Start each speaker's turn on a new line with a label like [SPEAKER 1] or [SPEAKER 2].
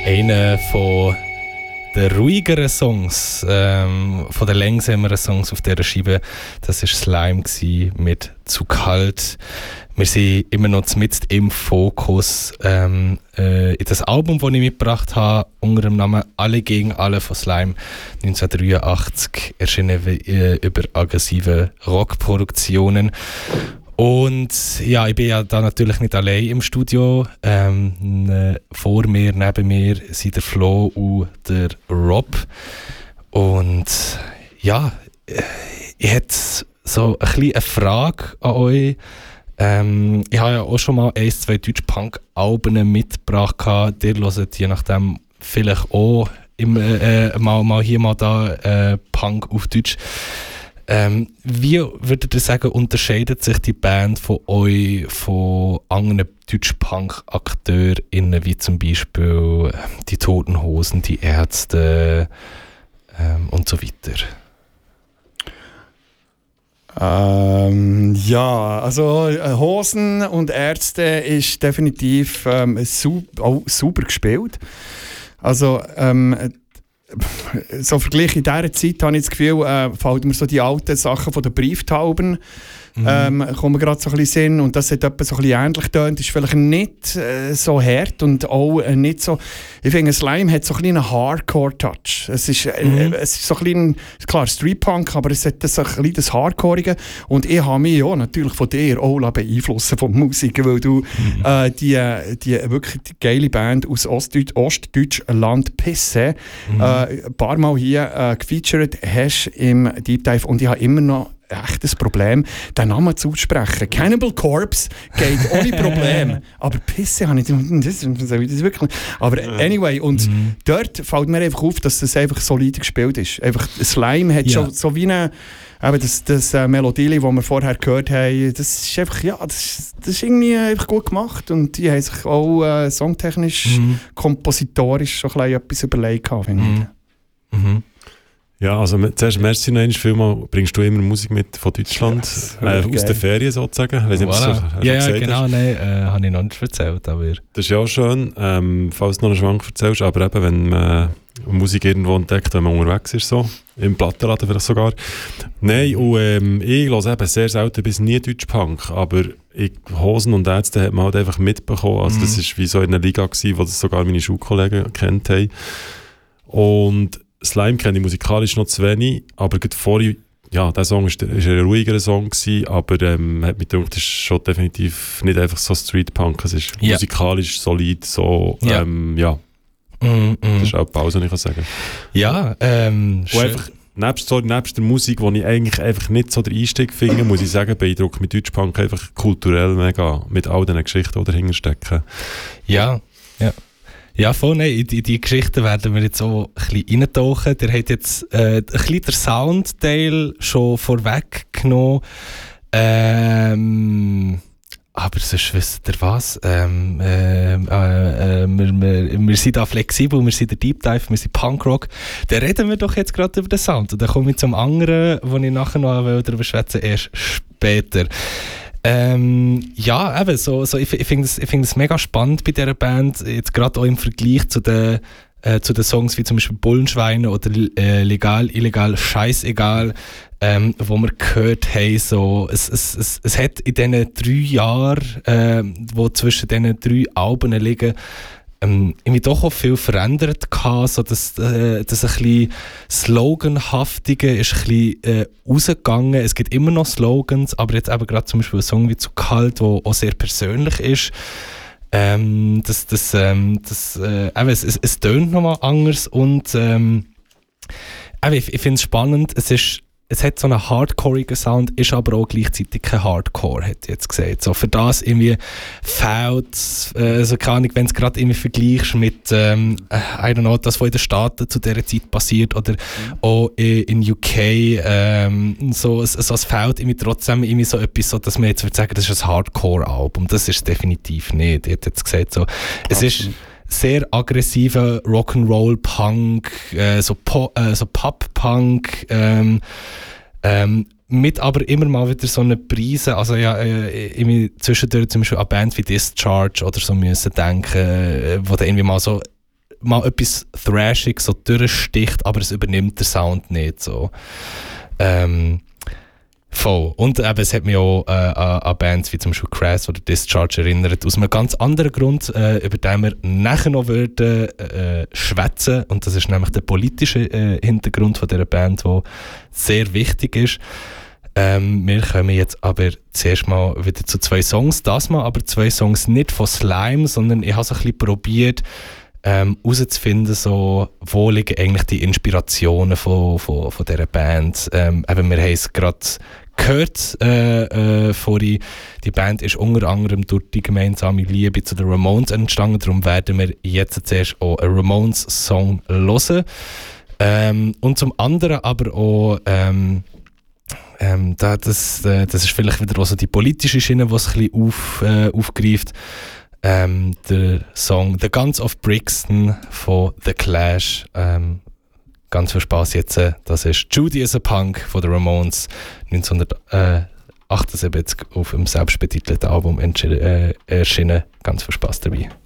[SPEAKER 1] Einer von den ruhigeren Songs, von den langsameren Songs auf dieser Scheibe, das war Slime mit «Zu kalt». Wir sind immer noch mitten im Fokus in das Album, das ich mitgebracht habe, unter dem Namen «Alle gegen alle» von Slime, 1983, erschienen über aggressive Rockproduktionen. Und ja, ich bin ja da natürlich nicht allein im Studio. Vor mir, neben mir sind der Flo und der Rob. Und ja, ich hätte so ein bisschen eine Frage an euch. Ich habe ja auch schon mal 1-2 Deutsch-Punk-Alben mitgebracht. Ihr hört je nachdem vielleicht auch mal hier, mal da Punk auf Deutsch. Wie würdet ihr sagen, unterscheidet sich die Band von euch von anderen Deutsch-Punk-AkteurInnen, wie zum Beispiel die Toten Hosen, die Ärzte und so weiter?
[SPEAKER 2] Ja, also Hosen und Ärzte ist definitiv auch super gespielt. Also so Vergleich in dieser Zeit habe ich das Gefühl, fallen mir so die alten Sachen von den Brieftauben kommen gerade so ein bisschen Sinn, und das hat etwa so ein bisschen ähnlich getönt, ist vielleicht nicht so hart und auch nicht so, ich finde Slime hat so ein bisschen einen Hardcore-Touch. Es ist so ein bisschen, klar Street-Punk, aber es hat so ein bisschen das Hardcoreige, und ich habe mich ja natürlich von dir auch beeinflussen von Musik, weil du die wirklich die geile Band aus Ostdeutschland Pisse ein paar Mal hier gefeatured hast im Deep Dive, und ich habe immer noch echt ein Problem, den Namen zuzusprechen. Cannibal Corpse geht ohne Problem. Aber Pisse habe ich das wirklich. Aber anyway, und dort fällt mir einfach auf, dass das einfach solide gespielt ist. Einfach Slime hat schon so wie eine, das Melodie, das wir vorher gehört haben, das ist einfach, ja, das ist irgendwie einfach gut gemacht, und die haben sich auch songtechnisch, kompositorisch schon ein bisschen etwas überlegt, finde ich.
[SPEAKER 3] Ja, also zuerst merci noch einmal vielmal. Bringst du immer Musik mit von Deutschland? Aus den Ferien sozusagen? Weiss nicht,
[SPEAKER 1] ja, genau, nein, habe ich noch nicht erzählt. Aber
[SPEAKER 3] das ist ja auch schön, falls du noch einen Schwank erzählst, aber eben, wenn man Musik irgendwo entdeckt, wenn man unterwegs ist, so, im Plattenladen vielleicht sogar. Nein, und ich höre eben sehr selten bis nie Deutsch-Punk, aber Hosen und Ärzte hat man halt einfach mitbekommen. Also das war wie so in einer Liga gewesen, wo das sogar meine Schulkollegen kennt haben. Und Slime kenne ich musikalisch noch zu wenig, aber gerade vorher, ja, der Song ist ein ruhigerer Song gewesen, aber hat mich gedacht, das ist schon definitiv nicht einfach so Street-Punk, es ist musikalisch solid, so, ja. Das ist auch die Pause, ich kann sagen.
[SPEAKER 1] Ja,
[SPEAKER 3] einfach, nebst der Musik, die ich eigentlich einfach nicht so den Einstieg finde, muss ich sagen, beeindruckt mich Deutsch-Punk einfach kulturell mega, mit all diesen Geschichten, die dahinter stecken.
[SPEAKER 1] Ja. Ja, voll, nein, in die Geschichten werden wir jetzt auch ein bisschen reintauchen. Der hat jetzt ein bisschen den Soundteil schon vorweggenommen. Aber sonst wisst ihr was? Wir sind da flexibel, wir sind der Deep Dive, wir sind Punkrock. Dann reden wir doch jetzt gerade über den Sound. Und dann komme ich zum anderen, wo ich nachher noch darüber schwätze, erst später. Ja, eben, so, ich finde es mega spannend bei dieser Band, jetzt gerade auch im Vergleich zu den Songs wie zum Beispiel Bullenschweine oder Legal, Illegal, Scheißegal, wo wir gehört haben, so, es hat in diesen 3 Jahren, wo zwischen diesen 3 Alben liegen, irgendwie doch auch viel verändert gehabt, so dass ein bisschen Sloganhaftige ist ein bisschen rausgegangen. Es gibt immer noch Slogans, aber jetzt eben gerade zum Beispiel ein Song wie «Zu kalt», der auch sehr persönlich ist. Es tönt nochmal anders, und ich finde es spannend, es hat so einen hardcoreigen Sound, ist aber auch gleichzeitig kein Hardcore, hätte ich jetzt gesagt. So, für das irgendwie fehlt, also keine Ahnung, wenn du es gerade irgendwie vergleichst mit, I don't know, das, was in den Staaten zu dieser Zeit passiert, oder auch in UK, so, es fehlt irgendwie trotzdem irgendwie so etwas, so, dass man jetzt würde sagen, das ist ein Hardcore-Album. Das ist es definitiv nicht. Ich hätte jetzt gesagt, so, es ist sehr aggressiver Rock'n'Roll-Punk, so Pop-Punk, mit aber immer mal wieder so eine Prise, also ja, zwischendurch zum Beispiel an Bands wie Discharge oder so müssen denken, wo dann irgendwie mal so mal etwas Thrashiges so durchsticht, aber es übernimmt den Sound nicht so. Voll. Und eben, es hat mich auch an Bands wie zum Beispiel Crass oder Discharge erinnert, aus einem ganz anderen Grund, über den wir nachher noch würden schwätzen. Und das ist nämlich der politische Hintergrund von dieser Band, der sehr wichtig ist. Wir kommen jetzt aber zuerst mal wieder zu 2 Songs. Das mal aber 2 Songs nicht von Slime, sondern ich habe so ein bisschen probiert, herauszufinden, so, wo liegen eigentlich die Inspirationen von dieser Band. Eben, wir haben es gerade gehört vorhin. Die Band ist unter anderem durch die gemeinsame Liebe zu den Ramones entstanden. Darum werden wir jetzt zuerst auch einen Ramones-Song hören. Und zum anderen aber auch das ist vielleicht wieder auch so die politische Schiene, die es ein bisschen aufgreift. Der Song The Guns of Brixton von The Clash. Ganz viel Spaß jetzt. Das ist Judy is a Punk von den Ramones 1978 auf dem selbstbetitelten Album erschienen. Ganz viel Spaß dabei.